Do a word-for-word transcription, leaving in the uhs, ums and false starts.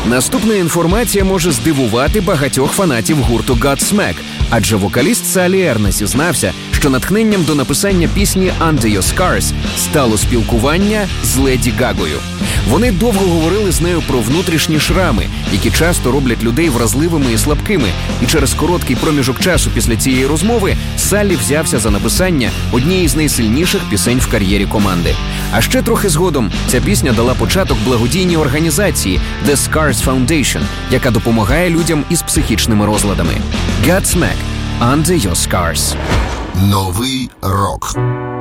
Наступна інформація може здивувати багатьох фанатів гурту Godsmack, адже вокаліст Салі Ерне зізнався, що натхненням до написання пісні «Under Your Scars» стало спілкування з Леді Гагою. Вони довго говорили з нею про внутрішні шрами, які часто роблять людей вразливими і слабкими, і через короткий проміжок часу після цієї розмови Саллі взявся за написання однієї з найсильніших пісень в кар'єрі команди. А ще трохи згодом ця пісня дала початок благодійній організації The Scars Foundation, яка допомагає людям із психічними розладами. Godsmack – Under Your Scars. Новий рок.